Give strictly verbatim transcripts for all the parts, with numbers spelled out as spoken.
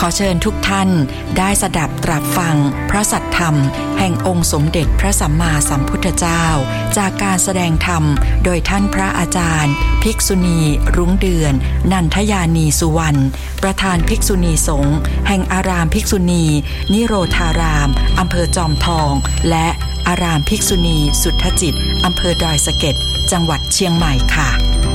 ขอเชิญทุกท่านได้สดับตรับฟังพระสัทธรรมแห่งองค์สมเด็จพระสัมมาสัมพุทธเจ้าจากการแสดงธรรมโดยท่านพระอาจารย์ภิกษุณีรุ้งเดือนนันทยานีสุวรรณประธานภิกษุณีสงฆ์แห่งอารามภิกษุณีนิโรธารามอำเภอจอมทองและอารามภิกษุณีสุทธจิตอำเภอดอยสะเก็ดจังหวัดเชียงใหม่ค่ะ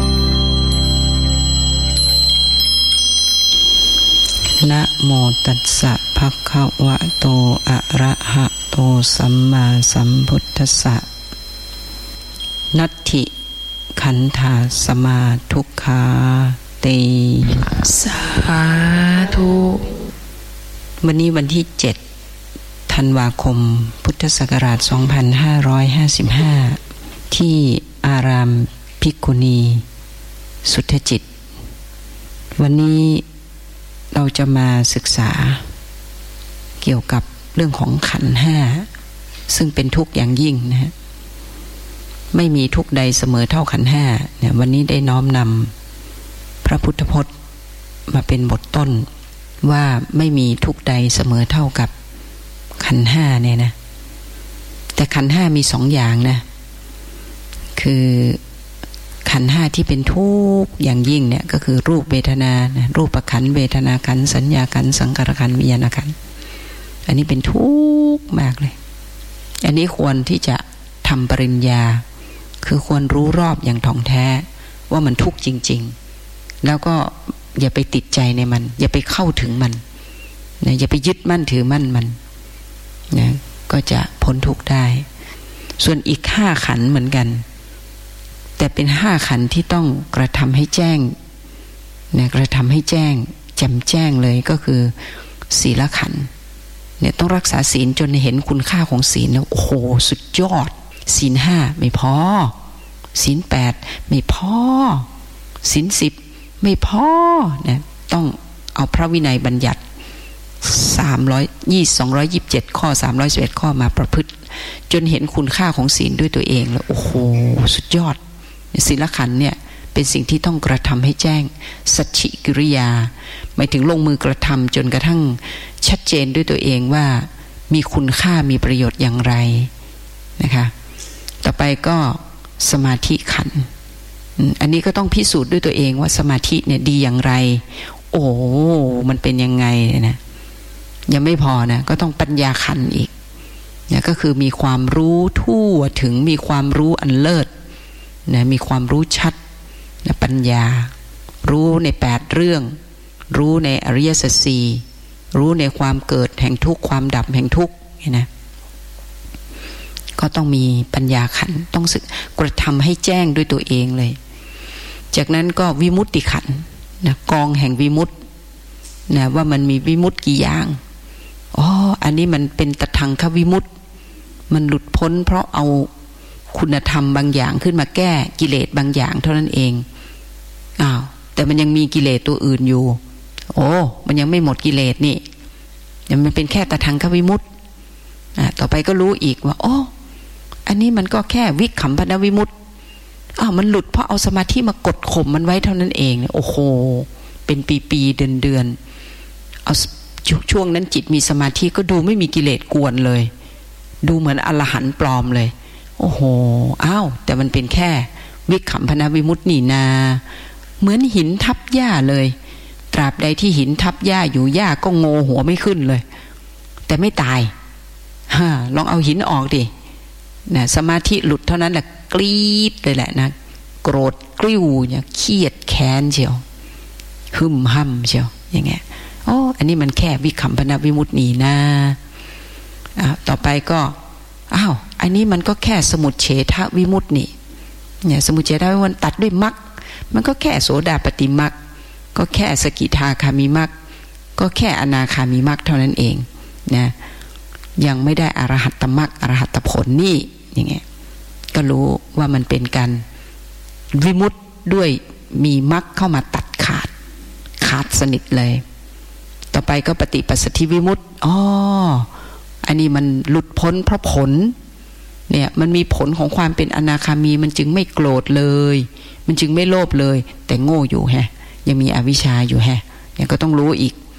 นะโมตัสสะภะคะวะโตอะระหะโตสัมมาสัมพุทธัสสะนัตถิขันธาสมาทุกขาเตสาธุวันนี้วันที่เจ็ดธันวาคมพุทธศักราชสองพันห้าร้อยห้าสิบห้าที่อารามภิกขุณีสุทธจิตวันนี้เราจะมาศึกษาเกี่ยวกับเรื่องของขันธ์ห้าซึ่งเป็นทุกข์อย่างยิ่งนะฮะไม่มีทุกข์ใดเสมอเท่าขันธ์ห้าเนี่ยวันนี้ได้น้อมนำพระพุทธพจน์มาเป็นบทต้นว่าไม่มีทุกข์ใดเสมอเท่ากับขันธ์ห้าเนี่ยนะแต่ขันธ์ห้ามีสองอย่างนะคือขันธ์ห้าที่เป็นทุกข์อย่างยิ่งเนี่ยก็คือรูปเวทนารูปขันธ์เวทนาขันธ์สัญญาขันธ์สังขารขันธ์วิญญาณขันธ์อันนี้เป็นทุกข์มากเลยอันนี้ควรที่จะทำปริญญาคือควรรู้รอบอย่างท่องแท้ว่ามันทุกข์จริงๆแล้วก็อย่าไปติดใจในมันอย่าไปเข้าถึงมันนะอย่าไปยึดมั่นถือมั่นมันนะก็จะพ้นทุกข์ได้ส่วนอีกห้าขันธ์เหมือนกันแต่เป็นห้าขันธ์ที่ต้องกระทำให้แจ้งเนี่ยกระทำให้แจ้งแจ่มแจ้งเลยก็คือศีลขันธ์เนี่ยต้องรักษาศีลจนเห็นคุณค่าของศีลแล้วโอ้โหสุดยอดศีลห้าไม่พอศีลแปดไม่พอศีลสิบไม่พอเนี่ยต้องเอาพระวินัยบัญญัติสามร้อยยี่สองร้อยยี่สิบเจ็ดข้อสามร้อยสิบเอ็ดข้อมาประพฤติจนเห็นคุณค่าของศีลด้วยตัวเองแล้วโอ้โหสุดยอดศีลขันธ์เนี่ยเป็นสิ่งที่ต้องกระทำให้แจ้งสัจฉิกิริยาหมายถึงลงมือกระทำจนกระทั่งชัดเจนด้วยตัวเองว่ามีคุณค่ามีประโยชน์อย่างไรนะคะต่อไปก็สมาธิขันธ์อันนี้ก็ต้องพิสูจน์ด้วยตัวเองว่าสมาธิเนี่ยดีอย่างไรโอ้มันเป็นยังไงนะยังไม่พอนะก็ต้องปัญญาขันธ์อีกเนี่ยก็คือมีความรู้ทั่วถึงมีความรู้อันเลิศนะมีความรู้ชัดนะปัญญารู้ในแปดเรื่องรู้ในอริยสัจสี่รู้ในความเกิดแห่งทุกข์ความดับแห่งทุกข์นะก็ต้องมีปัญญาขันธ์ต้องศึกกระทำให้แจ้งด้วยตัวเองเลยจากนั้นก็วิมุตติขันธ์นะกองแห่งวิมุตตินะว่ามันมีวิมุตติกี่อย่างอ๋ออันนี้มันเป็นตทังควิมุตติมันหลุดพ้นเพราะเอาคุณธรรมบางอย่างขึ้นมาแก้กิเลสบางอย่างเท่านั้นเองอ้าวแต่มันยังมีกิเลสตัวอื่นอยู่โอ้มันยังไม่หมดกิเลสนี่ยังมันเป็นแค่ตทังควิมุตติอ่าต่อไปก็รู้อีกว่าโอ้อันนี้มันก็แค่วิคัมภนวิมุตติอ้าวมันหลุดเพราะเอาสมาธิมากดข่มมันไว้เท่านั้นเองโอ้โหเป็นปีๆเดือนๆเอาช่วงนั้นจิตมีสมาธิก็ดูไม่มีกิเลสกวนเลยดูเหมือนอรหันต์ปลอมเลยโอ้โหอ้าวแต่มันเป็นแค่วิคัมภนวิมุตตินี่นาเหมือนหินทับหญ้าเลยตราบใดที่หินทับหญ้าอยู่หญ้าก็โงหัวไม่ขึ้นเลยแต่ไม่ตายฮะลองเอาหินออกดินะสมาธิหลุดเท่านั้นแหละกรี๊ดเลยแหละนะโกรธกริ้วเนี่ยเครียดแค้นเชียวหึมห้ำเชียวอย่างเงี้ยโอ้อันนี้มันแค่วิคัมภนวิมุตตินี่นะอ่ะต่อไปก็อ้าวอันนี้มันก็แค่สมุจเฉทวิมุตตินี่เนี่ยสมุจเฉทวิมุตติตัดด้วยมรรคมันก็แค่โสดาปฏิมรรคก็แค่สกิทาคามิมรรคก็แค่อนาคามิมรรคเท่านั้นเองนะยังไม่ได้อรหัตตมรรคอรหัตตผลนี่อย่างเงี้ยก็รู้ว่ามันเป็นการวิมุตติด้วยมีมรรคเข้ามาตัดขาดขาดสนิทเลยต่อไปก็ปฏิปัสสัทธิวิมุตติอ๋ออันนี้มันหลุดพ้นเพราะผลเนี่ยมันมีผลของความเป็นอนาคามีมันจึงไม่โกรธเลยมันจึงไม่โลภเลยแต่โง่อยู่แฮะยังมีอวิชชาอยู่แฮะเนี่ยก็ต้องรู้อีก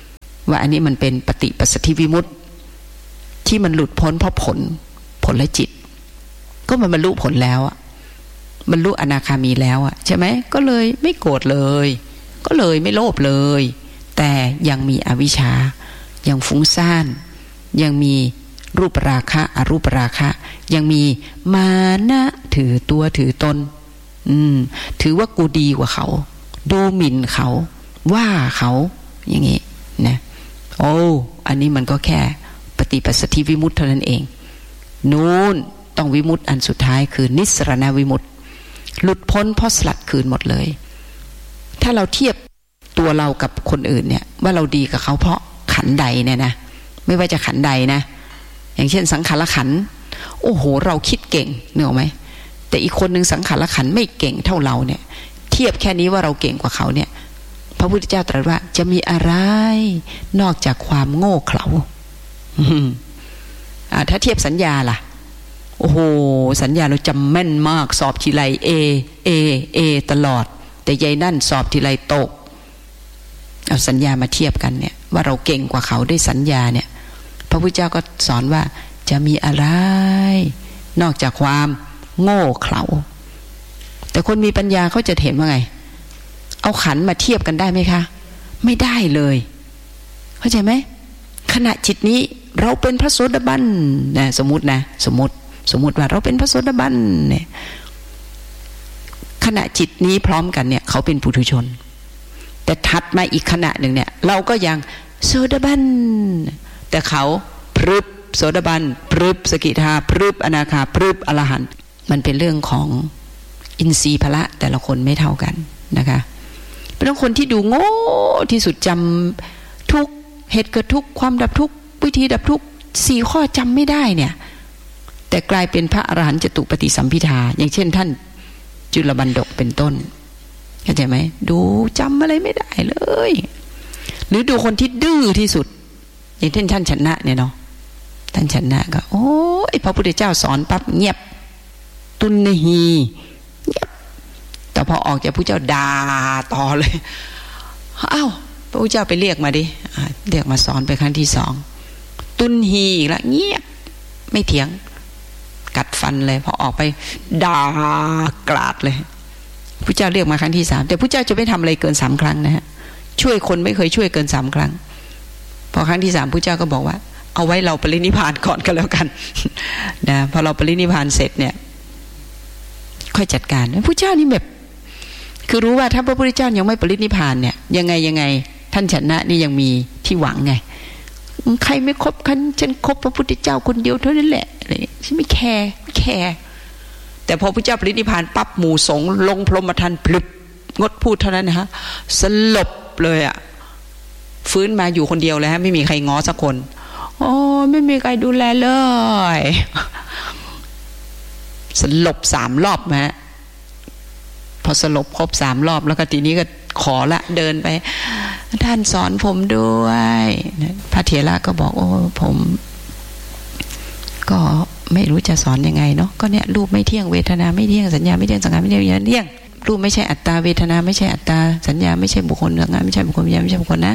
ว่าอันนี้มันเป็นปฏิปัสสัทธิวิมุตติที่มันหลุดพ้นเพราะผลผลและจิตก็มันบรรลุผลแล้วอะบรรลุอนาคามีแล้วอะใช่ไหมก็เลยไม่โกรธเลยก็เลยไม่โลภเลยแต่ยังมีอวิชชายังฟุ้งซ่านยังมีรูปราคะอรูปราคะยังมีมานะถือตัวถือตนอืมถือว่ากูดีกว่าเขาดูหมิ่นเขาว่าเขาอย่างงี้นะโอ้อันนี้มันก็แค่ปฏิปัสสัทธิวิมุตติเท่านั้นเองนู่นต้องวิมุตติอันสุดท้ายคือนิสรณวิมุตติหลุดพ้นเพราะสลัดคืนหมดเลยถ้าเราเทียบตัวเรากับคนอื่นเนี่ยว่าเราดีกับเขาเพราะขันใดเนี่ยนะไม่ว่าจะขันใดนะอย่างเช่นสังขารขันโอ้โหเราคิดเก่งนึกออกไหมแต่อีกคนนึงสังขารขันไม่เก่งเท่าเราเนี่ยเทียบแค่นี้ว่าเราเก่งกว่าเขาเนี่ยพระพุทธเจ้าตรัสว่าจะมีอะไรนอกจากความโง่เขลาถ้าเทียบสัญญาล่ะโอ้โหสัญญาเราจำแม่นมากสอบทีไรเอเอเอตลอดแต่ยายนั่นสอบทีไรตกเอาสัญญามาเทียบกันเนี่ยว่าเราเก่งกว่าเขาด้วยสัญญาเนี่ยพระพุทธเจ้าก็สอนว่าจะมีอะไรนอกจากความโง่เขลาแต่คนมีปัญญาเขาจะเห็นว่าไงเอาขันมาเทียบกันได้ไหมคะไม่ได้เลยเข้าใจไหมขณะจิตนี้เราเป็นพระโสดาบันนะสมมุตินะสมมติสมมติว่าเราเป็นพระโสดาบันเนี่ยขณะจิตนี้พร้อมกันเนี่ยเขาเป็นปุถุชนแต่ถัดมาอีกขณะหนึ่งเนี่ยเราก็ยังโสดาบันแต่เขาพรึบโสดาบันพรึบสกิทาพรึบอนาคาพรึบอรหันต์มันเป็นเรื่องของอินทรีย์พละแต่ละคนไม่เท่ากันนะคะเป็นคนที่ดูโง่ที่สุดจำทุกเหตุเกิดทุกความดับทุกวิธีดับทุกสี่ข้อจำไม่ได้เนี่ยแต่กลายเป็นพระอรหันต์จตุปฏิสัมภิทาอย่างเช่นท่านจุลบันดกเป็นต้นเข้าใจไหมดูจำอะไรไม่ได้เลยหรือดูคนที่ดื้อที่สุดอย่างเช่นท่านชนะเนี่ยเนาะท่านชนะก็โอ้ยพระพุทธเจ้าสอนปั๊บเงียบตุนหีเงียบแต่พอออกจากพระเจ้าด่าต่อเลยอ้าวพระพุทธเจ้าไปเรียกมาดิเรียกมาสอนไปครั้งที่สองตุนหีอีกแล้วเงียบไม่เถียงกัดฟันเลยพอออกไปด่ากราดเลยพระเจ้าเรียกมาครั้งที่สามแต่พระเจ้าจะไม่ทำอะไรเกินสามครั้งนะฮะช่วยคนไม่เคยช่วยเกินสามครั้งพอครั้งที่สามพระเจ้าก็บอกว่าเอาไว้เราปรินิพพานก่อนก็แล้วกันนะพอเราปรินิพพานเสร็จเนี่ยค่อยจัดการพระเจ้านี่แบบคือรู้ว่าถ้าพระพุทธเจ้ายังไม่ปรินิพพานเนี่ยยังไงยังไงท่านชนะนี่ยังมีที่หวังไงใครไม่คบกันฉันคบพระพุทธเจ้าคนเดียวเท่านั้นแหละฉันไม่แคร์ไม่แคร์แต่พอพระเจ้าปรินิพพานปั๊บหมู่สงฆ์ลงพรหมทัณฑ์พลึบงดพูดเท่านั้นนะฮะสลบเลยอะฟื้นมาอยู่คนเดียวเลยฮะไม่มีใครง้อสักคนโอ้ไม่มีใครดูแลเลยสลบสามรอบฮะพอสลบครบสามรอบแล้วก็ทีนี้ก็ขอละเดินไปท่านสอนผมด้วยพระเถระก็บอกโอ้ผมก็ไม่รู้จะสอนยังไงเนาะก็เนี่ยรูปไม่เที่ยงเวทนาไม่เที่ยงสัญญาไม่เที่ยงสังขารไม่เที่ยงวิญญาณเที่ยงรูปไม่ใช่อัตตาเวทนาไม่ใช่อัตตาสัญญาไม่ใช่บุคคลสังขารไม่ใช่บุคคลวิญญาณไม่ใช่บุคคลนะ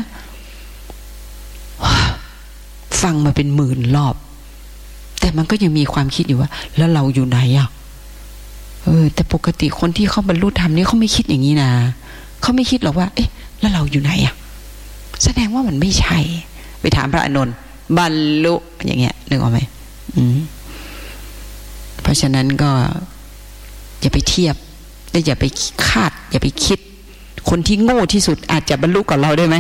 ฟังมาเป็นหมื่นรอบแต่มันก็ยังมีความคิดอยู่ว่าแล้วเราอยู่ไหนอ่ะเออแต่ปกติคนที่เขาบรรลุธรรมนี่เขาไม่คิดอย่างนี้นะเขาไม่คิดหรอกว่าเอ๊ะแล้วเราอยู่ไหนอ่ะแสดงว่ามันไม่ใช่ไปถามพระอานนท์บรรลุอย่างเงี้ยนึกออกไหมอืมเพราะฉะนั้นก็อย่าไปเทียบและอย่าไปคาดอย่าไปคิดคนที่โง่ที่สุดอาจจะบรรลุกับเราได้ไหม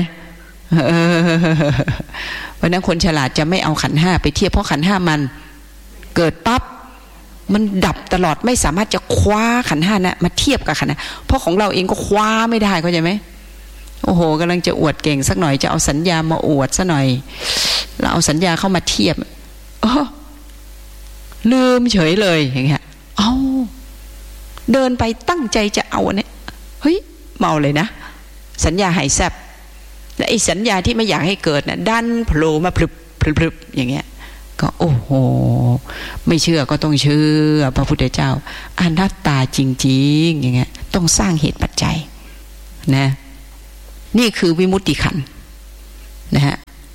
เพราะนั้นคนฉลาดจะไม่เอาขันธ์ห้าไปเทียบเพราะขันธ์ห้ามันเกิดปั๊บมันดับตลอดไม่สามารถจะคว้าขันธ์ห้านะมาเทียบกับขันธ์เพราะของเราเองก็คว้าไม่ได้เข้าใจไหมโอ้โหกำลังจะอวดเก่งสักหน่อยจะเอาสัญญามาอวดสักหน่อยแล้วเอาสัญญาเข้ามาเทียบอ๋อลืมเฉยเลยอย่างเงี้ยเอาเดินไปตั้งใจจะเอาเนี่ยเฮ้ยเมาเลยนะสัญญาหายแซบและไอ้สัญญาที่ไม่อยากให้เกิดนะดันโผล่มาพลึบพลึบพลึบอย่างเงี้ยก็โอ้โหไม่เชื่อก็ต้องเชื่อพระพุทธเจ้าอนัตตาจริงๆอย่างเงี้ยต้องสร้างเหตุปัจจัยนะนี่คือวิมุตติขันธ์นะฮะ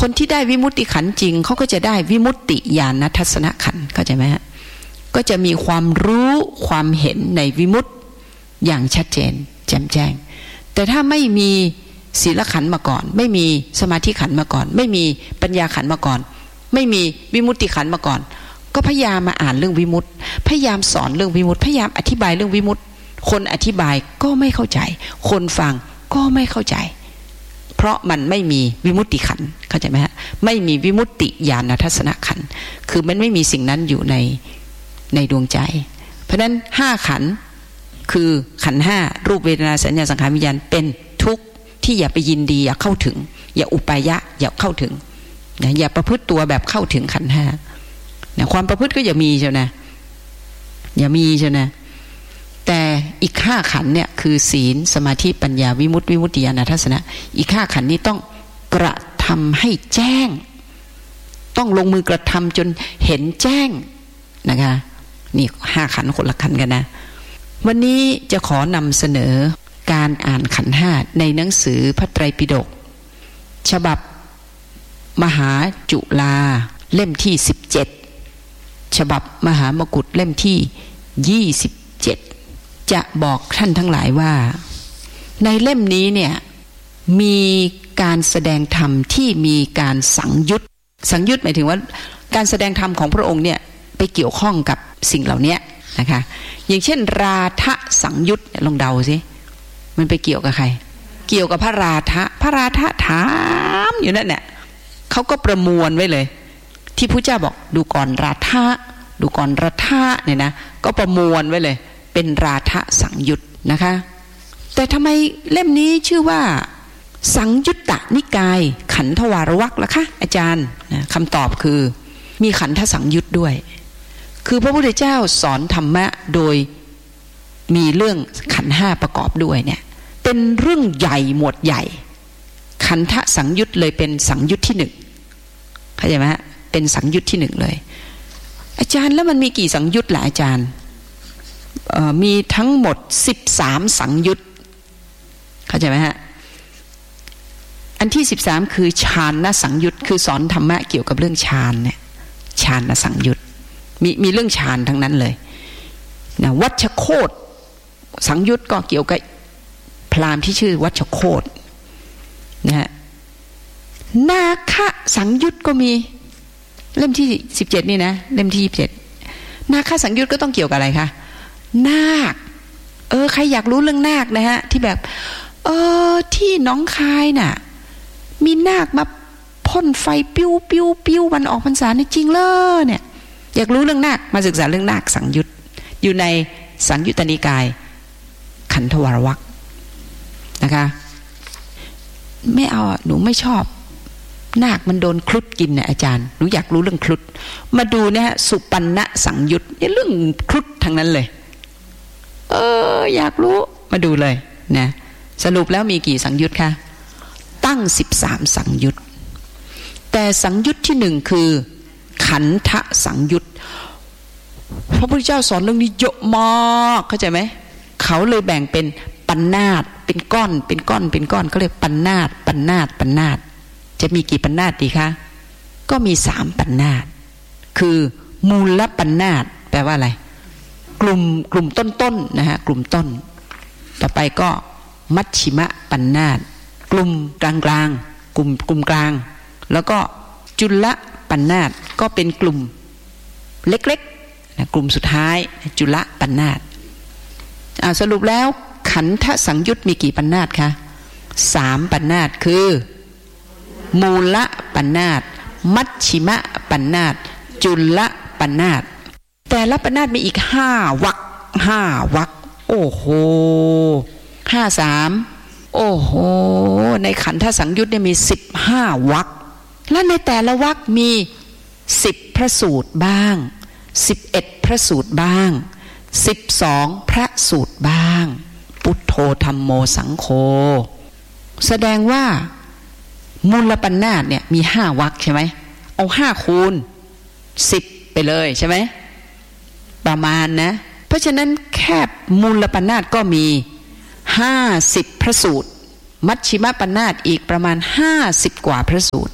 คนที่ได้วิมุตติขันธ์จริงเขาก็จะได้วิมุตติญาณทัศนขันธ์เข้าใจไหมฮะก็จะมีความรู้ความเห็นในวิมุตติอย่างชัดเจนแจ่มแจ้งแต่ถ้าไม่มีศีลขันธ์มาก่อนไม่มีสมาธิขันธ์มาก่อนไม่มีปัญญาขันธ์มาก่อนไม่มีวิมุตติขันธ์มาก่อนก็พยายามมาอ่านเรื่องวิมุตติพยายามสอนเรื่องวิมุตติพยายามอธิบายเรื่องวิมุตติคนอธิบายก็ไม่เข้าใจคนฟังก็ไม่เข้าใจเพราะมันไม่มีวิมุตติขันธ์เข้าใจไหมฮะไม่มีวิมุตติญาณทัศนขันธ์คือมันไม่มีสิ่งนั้นอยู่ในในดวงใจเพราะฉะนั้นห้าขันธ์คือขันธ์ห้ารูปเวทนาสัญญาสังขารวิญญาณเป็นทุกข์ที่อย่าไปยินดีอย่าเข้าถึงอย่าอุปายะอย่าเข้าถึงนะอย่าประพฤติตัวแบบเข้าถึงขันธ์ห้านะความประพฤติก็อย่ามีเชียวนะอย่ามีเชียวนะแต่อีกห้าขันธ์เนี่ยคือศีลสมาธิปัญญาวิมุตติวิมุตติญาณทัศนะอีกห้าขันธ์นี้ต้องกระทำให้แจ้งต้องลงมือกระทำจนเห็นแจ้งนะคะนี่ห้าขันธ์คนละขันธ์กันนะวันนี้จะขอนำเสนอการอ่านขันธ์ห้าในหนังสือพระไตรปิฎกฉบับมหาจุฬาเล่มที่สิบเจ็ดฉบับมหามกุฏเล่มที่ยี่สิบเจ็ดจะบอกท่านทั้งหลายว่าในเล่มนี้เนี่ยมีการแสดงธรรมที่มีการสังยุตสังยุตหมายถึงว่าการแสดงธรรมของพระองค์เนี่ยไปเกี่ยวข้องกับสิ่งเหล่านี้นะคะอย่างเช่นราทะสังยุตลองเดาสิมันไปเกี่ยวกับใครเกี่ยวกับพระราทะพระราทะถามอยู่นั่นเนี่ยเขาก็ประมวลไว้เลยที่พระเจ้าบอกดูก่อนราทะดูก่อนราทะเนี่ยนะก็ประมวลไว้เลยเป็นราทะสังยุตนะคะแต่ทำไมเล่มนี้ชื่อว่าสังยุตตนิกายขันธวารวรรคล่ะคะอาจารย์นะคำตอบคือมีขันธสังยุตด้วยคือพระพุทธเจ้าสอนธรรมะโดยมีเรื่องขันธ์ห้าประกอบด้วยเนี่ยเป็นเรื่องใหญ่หมวดใหญ่ขันธสังยุตเลยเป็นสังยุตที่หนึ่งเข้าใจไหมฮะเป็นสังยุตที่หนึ่งเลยอาจารย์แล้วมันมีกี่สังยุตล่ะอาจารย์มีทั้งหมดสิบสามสังยุตเข้าใจไหมฮะอันที่สิบสามคือฌานนสังยุตคือสอนธรรมะเกี่ยวกับเรื่องฌานเนี่ยฌานนสังยุตมีมีเรื่องฌานทั้งนั้นเลยนะวัชโคตสังยุตก็เกี่ยวกับพราหมณ์ที่ชื่อวัชโคตนะฮะนาคสังยุตก็มีเล่มที่สิบเจ็ดนี่นะเล่มที่ยี่สิบเจ็ดนาคสังยุตก็ต้องเกี่ยวกับอะไรคะนาคเออใครอยากรู้เรื่องนาคนะฮะที่แบบเออที่หนองคายน่ะมีนาคมาพ่นไฟปิ้วปิ้วปิ้ววันออกพรรษานี่จริงเลยเนี่ยอยากรู้เรื่องนาคมาศึกษาเรื่องนาคสังยุตอยู่ในสังยุตตนิกายขันธวารวรรคนะคะไม่เอาหนูไม่ชอบนาคมันโดนครุฑกินเนี่ยอาจารย์หนูอยากรู้เรื่องครุฑมาดูนะฮะสุปันนะสังยุตนี่เรื่องครุฑทั้งนั้นเลยเอออยากรู้มาดูเลยนะสรุปแล้วมีกี่สังยุตคะตั้งสิบสามสังยุตแต่สังยุตที่หนึ่งคือขันธสังยุตพระพุทธเจ้าสอนเรื่องนี้เยอะมากเข้าใจไหมเขาเลยแบ่งเป็นปัณนาตเป็นก้อนเป็นก้อนเป็นก้อนก็เลยปัณนาตปัณนาตปัณนาตจะมีกี่ปัณนาตดีคะก็มีสามปัณนาตคือมูลปัณนาตแปลว่าอะไรกลุ่มกลุ่มต้นๆนะฮะกลุ่มต้นต่อไปก็มัชชิมะปัณนาตกลุ่มกลางๆกลุ่มกลุ่มกลางแล้วก็จุลปัณนาตก็เป็นกลุ่มเล็กๆนะกลุ่มสุดท้ายจุลปัณนาตอ่าสรุปแล้วขันธสังยุตมีกี่ปัณนาตคะสามปัณนาตคือมูลปัณนาตมัชชิมะปัณนาตจุลปัณนาตแต่ละปัณนาตมีอีกห้าวรรคห้าวรรคโอ้โหห้าสามโอ้โหในขันธสังยุตเนี่ยมีสิบห้าวรรคและในแต่ละวรรคมีสิบพระสูตรบ้างสิบเอ็ดพระสูตรบ้างสิบสองพระสูตรบ้างพุทโธธัมโมสังโฆแสดงว่ามูลปัณนาตเนี่ยมีห้าวรรคใช่ไหมเอาห้าคูณสิบไปเลยใช่ไหมประมาณนะเพราะฉะนั้นแค่มูลปัณนาตก็มีห้าสิบพระสูตรมัชชิมปัณนาตอีกประมาณห้าสิบกว่าพระสูตร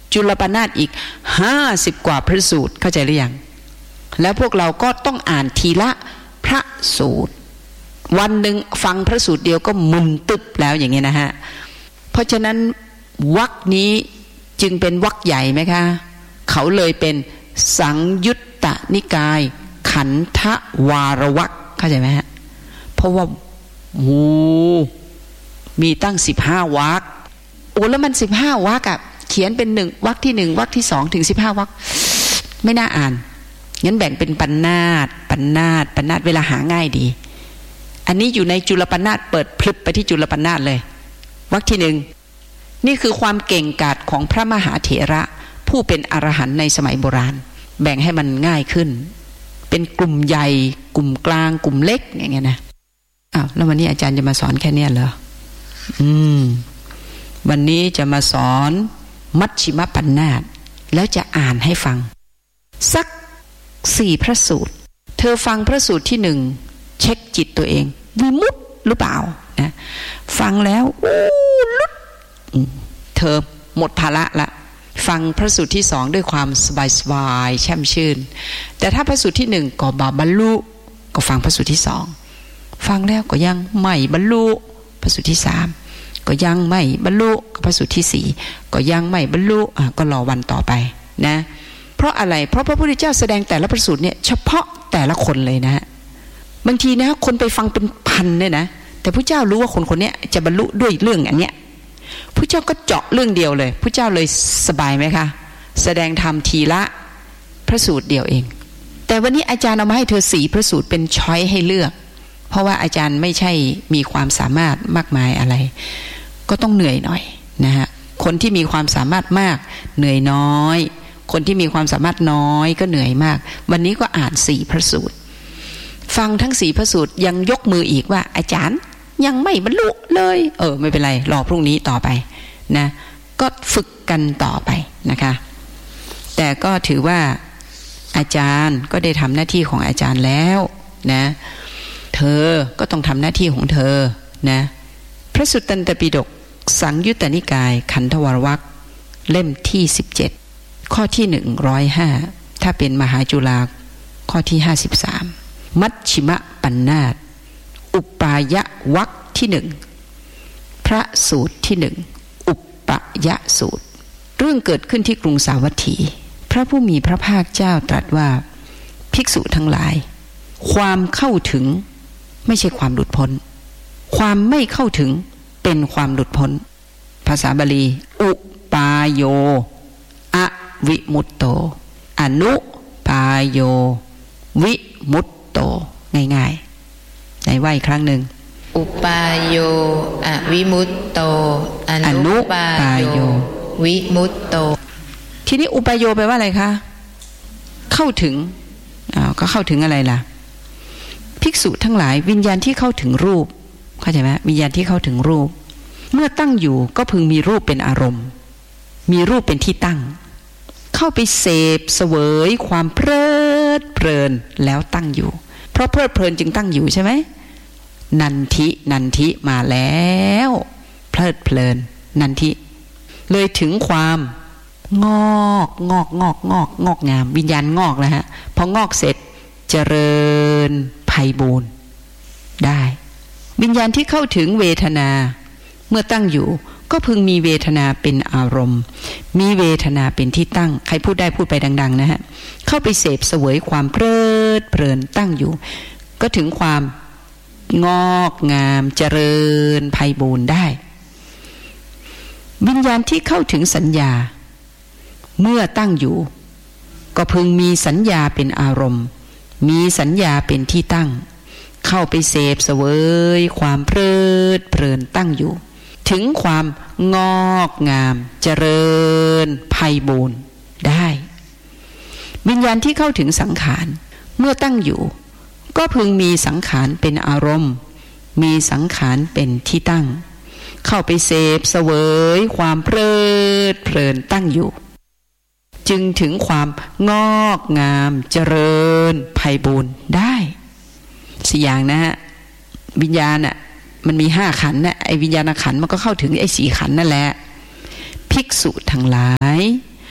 จุลปนาถอีกห้าสิบกว่าพระสูตรเข้าใจหรือยังแล้วพวกเราก็ต้องอ่านทีละพระสูตรวันหนึ่งฟังพระสูตรเดียวก็มึนตึบแล้วอย่างเงี้ยนะฮะเพราะฉะนั้นวรรคนี้จึงเป็นวรรคใหญ่ไหมคะเขาเลยเป็นสังยุตตนิกายขันธวารวรรคเข้าใจไหมฮะเพราะว่าโอ้มีตั้งสิบห้าวรรคโอ้แล้วมันสิบห้าวรรคอะเขียนเป็นหนึ่งวรรคที่หนึ่งวรรคที่สองถึงสิบห้าวรรคไม่น่าอ่านงั้นแบ่งเป็นปัณนาถปัณนาถปัณนาถเวลาหาง่ายดีอันนี้อยู่ในจุลปนาถเปิดพลึบไปที่จุลปนาถเลยวรรคที่หนึ่งนี่คือความเก่งกาจของพระมหาเถระผู้เป็นอรหันต์ในสมัยโบราณแบ่งให้มันง่ายขึ้นเป็นกลุ่มใหญ่กลุ่มกลางกลุ่มเล็กอย่างเงี้ยนะอ้าวแล้ววันนี้อาจารย์จะมาสอนแค่นี้เหรออืมวันนี้จะมาสอนมัชฌิมปัณนาถแล้วจะอ่านให้ฟังสักสี่พระสูตรเธอฟังพระสูตรที่หนึ่งเช็คจิตตัวเองวิมุตติหรือเปล่านะฟังแล้วโอ้ลุดเธอหมดภาระละฟังพระสูตรที่สองด้วยความสบายสบายแช่มชื่นแต่ถ้าพระสูตรที่หนึ่งก็บาบรรลุก็ฟังพระสูตรที่สองฟังแล้วก็ยังไม่บรรลุพระสูตรที่สามก็ยังไม่บรรลุพระสูตรที่สี่ก็ยังไม่บรรลุอ่ะก็รอวันต่อไปนะเพราะอะไรเพราะพระพุทธเจ้าแสดงแต่ละพระสูตรเนี่ยเฉพาะแต่ละคนเลยนะบางทีนะคนไปฟังเป็นพันเนี่ยนะแต่พระเจ้ารู้ว่าคนคนนี้จะบรรลุด้วยเรื่องอันเนี้ยพระเจ้าก็เจาะเรื่องเดียวเลยพระเจ้าเลยสบายไหมคะแสดงธรรมทีละพระสูตรเดียวเองแต่วันนี้อาจารย์เอามาให้เธอสี่พระสูตรเป็นช้อยให้เลือกเพราะว่าอาจารย์ไม่ใช่มีความสามารถมากมายอะไรก็ต้องเหนื่อยหน่อยนะฮะคนที่มีความสามารถมากเหนื่อยน้อยคนที่มีความสามารถน้อยก็เหนื่อยมากวันนี้ก็อ่านสี่พระสูตรฟังทั้งสี่พระสูตรยังยกมืออีกว่าอาจารย์ยังไม่บรรลุเลยเออไม่เป็นไรรอพรุ่งนี้ต่อไปนะก็ฝึกกันต่อไปนะคะแต่ก็ถือว่าอาจารย์ก็ได้ทำหน้าที่ของอาจารย์แล้วนะเธอก็ต้องทำหน้าที่ของเธอนะพระสุตตันตปิฎกสังยุตตนิกายขันธวารวรรคเล่มที่สิบเจ็ดข้อที่หนึ่งร้อยห้าถ้าเป็นมหาจุฬาข้อที่ห้าสิบสามมัชฌิมปัณนาถอุปายวรรคที่หนึ่งพระสูตรที่หนึ่งอุปยสูตรเรื่องเกิดขึ้นที่กรุงสาวัตถีพระผู้มีพระภาคเจ้าตรัสว่าภิกษุทั้งหลายความเข้าถึงไม่ใช่ความหลุดพ้นความไม่เข้าถึงเป็นความหลุดพ้นภาษาบาลีอุปายโยอวิมุตโตอนุปายโยวิมุตโตง่ายๆในว่าอีกครั้งหนึ่งอุปายโยอวิมุตโตอนุปายโยวิมุตโตทีนี้อุปายโยแปลว่าอะไรคะเข้าถึงอ้าวก็เข้าถึงอะไรล่ะภิกษุทั้งหลายวิญญาณที่เข้าถึงรูปเข้าใจไหมวิญญาณที่เข้าถึงรูปเมื่อตั้งอยู่ก็พึงมีรูปเป็นอารมณ์มีรูปเป็นที่ตั้งเข้าไปเสพเสวยความเพลิดเพลินแล้วตั้งอยู่เพราะเพลิดเพลินจึงตั้งอยู่ใช่ไหมนันทินันทิมาแล้วเพลิดเพลินนันทิเลยถึงความงอกงอกงอกงอกงอกงามวิญญาณงอกแล้วฮะพองอกเสร็จเจริญไพบูรณ์ได้วิญญาณที่เข้าถึงเวทนาเมื่อตั้งอยู่ก็พึงมีเวทนาเป็นอารมณ์มีเวทนาเป็นที่ตั้งใครพูดได้พูดไปดังๆนะฮะเข้าไปเสพเสวยความเพลิดเพลินตั้งอยู่ก็ถึงความงอกงามเจริญไพบูรณ์ได้วิญญาณที่เข้าถึงสัญญาเมื่อตั้งอยู่ก็พึงมีสัญญาเป็นอารมณ์มีสัญญาเป็นที่ตั้งเข้าไปเสพเสวยความเพลิดเพลินตั้งอยู่ถึงความงอกงามเจริญไพบูรณ์ได้วิญญาณที่เข้าถึงสังขารเมื่อตั้งอยู่ก็พึงมีสังขารเป็นอารมณ์มีสังขารเป็นที่ตั้งเข้าไปเสพเสวยความเพลิดเพลินตั้งอยู่จึงถึงความงอกงามเจริญไพบูรณ์ได้สี่อย่างนะฮะวิญญาณน่ะมันมีห้าขันธ์น่ะไอ้วิญญาณขันธ์มันก็เข้าถึงไอ้สี่ขันธ์นั่นแหละภิกษุทั้งหลาย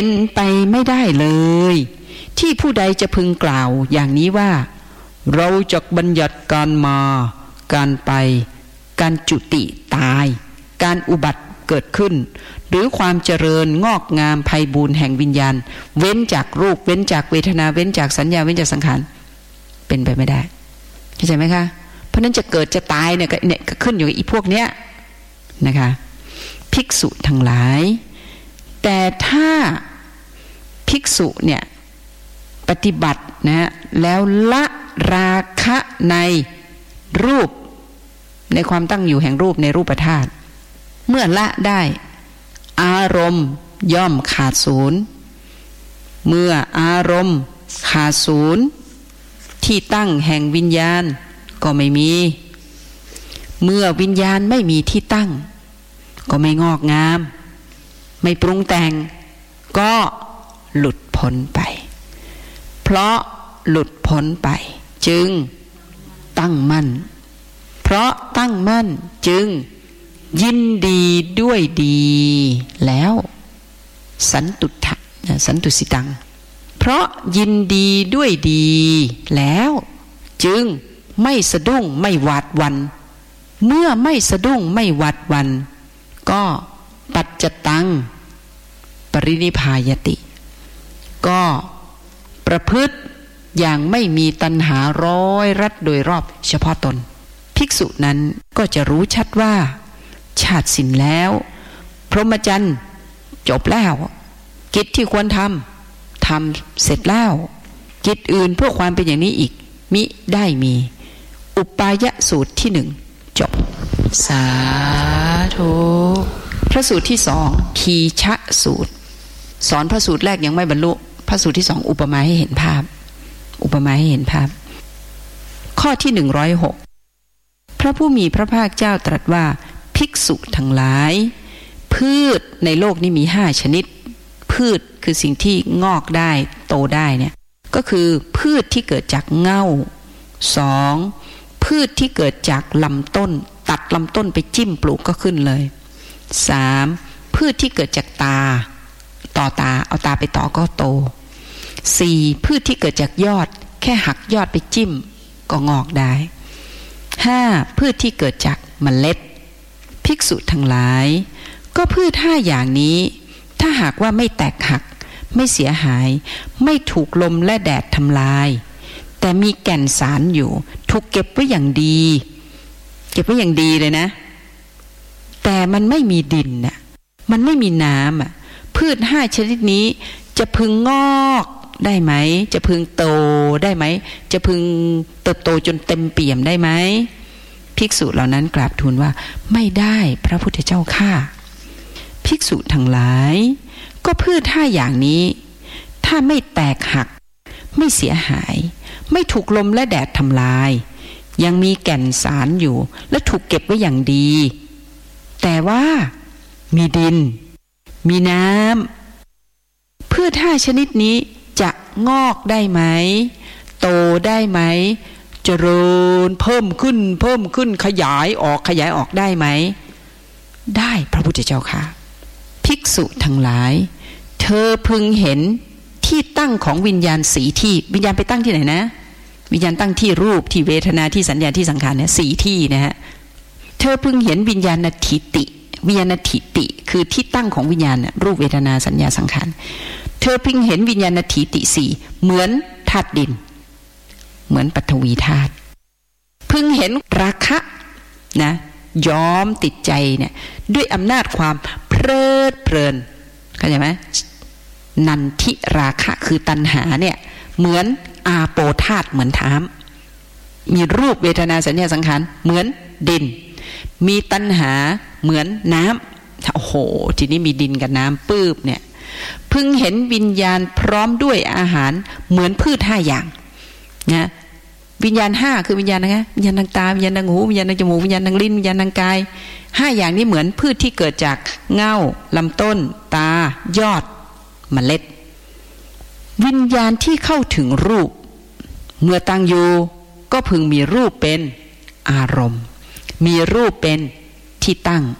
เป็นไปไม่ได้เลยที่ผู้ใดจะพึงกล่าวอย่างนี้ว่าเราจะบัญญัติการมาการไปการจุติตายการอุบัติเกิดขึ้นหรือความเจริญงอกงามไพบูลย์แห่งวิญญาณเว้นจากรูปเว้นจากเวทนาเว้นจากสัญญาเว้นจากสังขารเป็นไปไม่ได้เข้าใจไหมคะเพราะนั้นจะเกิดจะตายเนี่ยก็เนี่ยก็ขึ้นอยู่กับอีพวกเนี้ยนะคะภิกษุทั้งหลายแต่ถ้าภิกษุเนี่ยปฏิบัตินะแล้วละราคะในรูปในความตั้งอยู่แห่งรูปในรูปธาตุเมื่อละได้อารมณ์ย่อมขาดศูนย์เมื่ออารมณ์ขาดศูนย์ที่ตั้งแห่งวิญญาณก็ไม่มีเมื่อวิญญาณไม่มีที่ตั้งก็ไม่งอกงามไม่ปรุงแต่งก็หลุดพ้นไปเพราะหลุดพ้นไปจึงตั้งมั่นเพราะตั้งมั่นจึงยินดีด้วยดีแล้วสันตุทะสันตุสิตังเพราะยินดีด้วยดีแล้วจึงไม่สะดุ้งไม่หวาดหวั่นเมื่อไม่สะดุ้งไม่หวาดหวั่นก็ปัจจตังปรินิพพายติก็ประพฤติอย่างไม่มีตัณหาร้อยรัดโดยรอบเฉพาะตนภิกษุนั้นก็จะรู้ชัดว่าชาติสิ้นแล้วพรหมจรรย์จบแล้วกิจที่ควรทำทำเสร็จแล้วกิจอื่นเพื่อความเป็นอย่างนี้อีกมิได้มีอุปายสูตรที่หนึ่งจบสาธุพระสูตรที่สองคีชะสูตรสอนพระสูตรแรกยังไม่บรรลุพระสูตรที่สองอุปมาให้เห็นภาพอุปมาให้เห็นภาพข้อที่หนึ่งร้อยหกพระผู้มีพระภาคเจ้าตรัสว่าภิกษุทั้งหลายพืชในโลกนี้มีห้าชนิดพืชคือสิ่งที่งอกได้โตได้เนี่ยก็คือพืชที่เกิดจากเง่าสองพืชที่เกิดจากลำต้นตัดลำต้นไปจิ้มปลูกก็ขึ้นเลยสามพืชที่เกิดจากตาต่อตาเอาตาไปต่อก็โตสี่พืชที่เกิดจากยอดแค่หักยอดไปจิ้มก็งอกได้ห้าพืชที่เกิดจากเมล็ดภิกษุทั้งหลายก็พืชห้าอย่างนี้ถ้าหากว่าไม่แตกหักไม่เสียหายไม่ถูกลมและแดดทำลายแต่มีแก่นสารอยู่ถูกเก็บไว้อย่างดีเก็บไว้อย่างดีเลยนะแต่มันไม่มีดินน่ะมันไม่มีน้ำอ่ะพืชห้าชนิดนี้จะพึงงอกได้ไหมจะพึงโตได้ไหมจะพึงเติบโตจนเต็มเปี่ยมได้ไหมภิกษุเหล่านั้นกราบทูลว่าไม่ได้พระพุทธเจ้าข้าภิกษุทั้งหลายก็พืชห้าอย่างนี้ถ้าไม่แตกหักไม่เสียหายไม่ถูกลมและแดดทำลายยังมีแก่นสารอยู่และถูกเก็บไว้อย่างดีแต่ว่ามีดินมีน้ำพืชห้าชนิดนี้จะงอกได้ไหมโตได้ไหมเจริญเพิ่มขึ้นเพิ่มขึ้นขยายออกขยายออกได้ไหมได้พระพุทธเจ้าค่ะภิกษุทั้งหลายเธอพึงเห็นที่ตั้งของวิญญาณสีที่วิญญาณไปตั้งที่ไหนนะวิญญาณตั้งที่รูปที่เวทนาที่สัญญาที่สังขารเนี่ยสีที่นะฮะเธอพึงเห็นวิญญาณทิฏฐิวิญญาณทิฏฐิคือที่ตั้งของวิญญาณรูปเวทนาสัญญาสังขารเธอพึงเห็นวิญญาณทิฏฐิสี่เหมือนธาตุดินเหมือนปฐวีธาตุพึงเห็นราคะนะย้อมติดใจเนี่ยด้วยอำนาจความเพลิดเพลินเข้าใจไหมนันทิราคะคือตัณหาเนี่ยเหมือนอาโปธาตุเหมือนน้ำมีรูปเวทนาสัญญาสังขารเหมือนดินมีตัณหาเหมือนน้ำโอ้โหทีนี้มีดินกับน้ำปื้บเนี่ยพึงเห็นวิญญาณพร้อมด้วยอาหารเหมือนพืชห้าอย่างนะวิญญาณห้าคือวิญญาณนะวิญญาณทางตาวิญญาณทางหูวิญญาณทางจมูกวิญญาณทางลิ้นวิญญาณทางกายห้าอย่างนี้เหมือนพืชที่เกิดจากเง่าลำต้นตายอดเมล็ดวิญญาณที่เข้าถึงรูปเมื่อตั้งอยู่ก็พึงมีรูปเป็นอารมณ์มีรูปเป็นที่ตั้งเข้า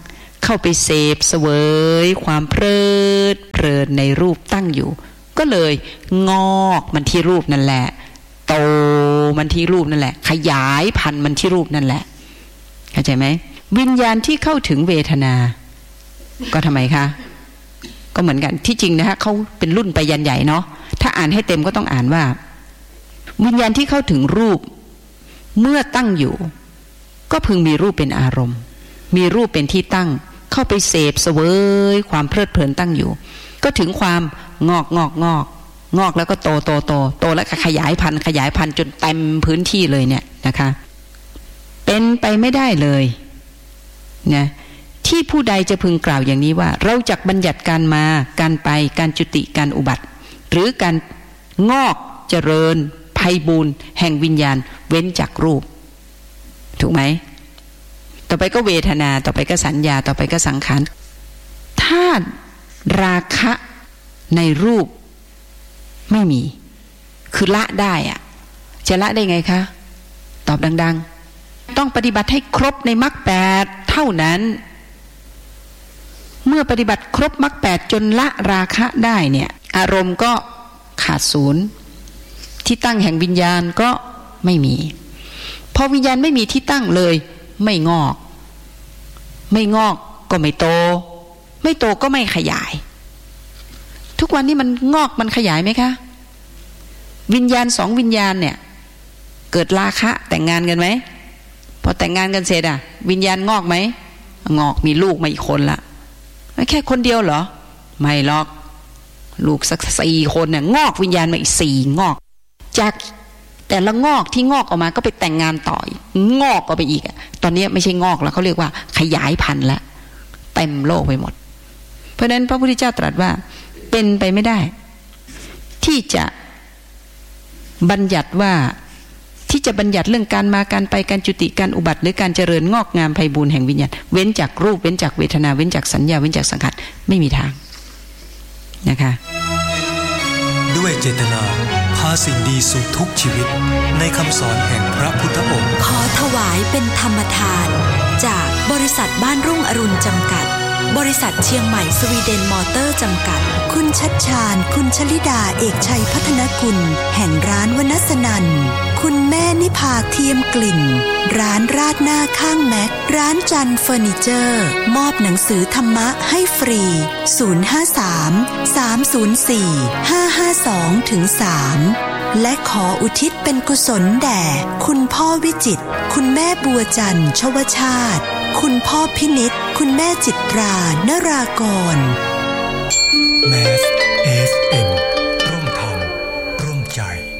เข้าไปเสพเสวยความเพลิดเพลินในรูปตั้งอยู่ก็เลยงอกมันที่รูปนั่นแหละโตมันที่รูปนั่นแหละขยายพันธุ์มันที่รูปนั่นแหละเข้าใจไหมวิญญาณที่เข้าถึงเวทนาก็ทำไมคะก็เหมือนกันที่จริงนะฮะเขาเป็นรุ่นไปยันใหญ่เนาะถ้าอ่านให้เต็มก็ต้องอ่านว่าวิญญาณที่เข้าถึงรูปเมื่อตั้งอยู่ก็พึงมีรูปเป็นอารมณ์มีรูปเป็นที่ตั้งเข้าไปเสพเสวยความเพลิดเพลินตั้งอยู่ก็ถึงความงอกงอกงอกงอกแล้วก็โตโตโตโตแล้วก็ขยายพันธุ์ขยายพันธุ์จนเต็มพื้นที่เลยเนี่ยนะคะเป็นไปไม่ได้เลยนะที่ผู้ใดจะพึงกล่าวอย่างนี้ว่าเราจักบัญญัติการมาการไปการจุติการอุบัติหรือการงอกเจริญไพบูลย์แห่งวิญญาณเว้นจากรูปถูกไหมต่อไปก็เวทนาต่อไปก็สัญญาต่อไปก็สังขารถ้าราคะในรูปไม่มีคือละได้อะจะละได้ไงคะตอบดังๆต้องปฏิบัติให้ครบในมรรคแปดเท่านั้นเมื่อปฏิบัติครบมรรคแปดจนละราคะได้เนี่ยอารมณ์ก็ขาดศูนย์ที่ตั้งแห่งวิญญาณก็ไม่มีพอวิญญาณไม่มีที่ตั้งเลยไม่งอกไม่งอกก็ไม่โตไม่โตก็ไม่ขยายทุกวันนี้มันงอกมันขยายไหมคะวิญญาณสองวิญญาณเนี่ยเกิดราคะแต่งงานกันไหมพอแต่งงานกันเสร็จอะวิญญาณงอกไหมงอกมีลูกมาอีกคนละแค่คนเดียวเหรอไม่หรอกลูกสักสี่คนเนี่ยงอกวิญญาณมาอีกสี่งอกจากแต่ละงอกที่งอกออกมาก็ไปแต่งงานต่องอกออกไปอีกตอนนี้ไม่ใช่งอกแล้วเขาเรียกว่าขยายพันธุ์แล้วเต็มโลกไปหมดเพราะฉะนั้นพระพุทธเจ้าตรัสว่าเป็นไปไม่ได้ที่จะบัญญัติว่าที่จะบัญญัติเรื่องการมาการไปการจุติการอุบัติหรือการเจริญงอกงามไพบูลย์แห่งวิญญาณเว้นจากรูปเว้นจากเวทนาเว้นจากสัญญาเว้นจากสังขารไม่มีทางนะคะด้วยเจตนาพาสิ่งดีสู่ทุกชีวิตในคำสอนแห่งพระพุทธองค์ขอถวายเป็นธรรมทานจากบริษัทบ้านรุ่งอรุณจำกัดบริษัทเชียงใหม่สวีเดนมอเตอร์จำกัดคุณชัดชาญคุณชลิดาเอกชัยพัฒนกุลแห่งร้านวนัสนันคุณแม่นิพาเทียมกลิ่นร้านราดหน้าข้างแม็กร้านจันเฟอร์นิเจอร์มอบหนังสือธรรมะให้ฟรีศูนย์ ห้า สาม สาม ศูนย์ สี่ ห้า ห้า สอง สาม และขออุทิศเป็นกุศลแด่คุณพ่อวิจิตรคุณแม่บัวจันทร์ชวชาติคุณพ่อพินิจคุณแม่จิตรานรากรแมส เอฟ เอ็ม ร่วมทำร่วมใจ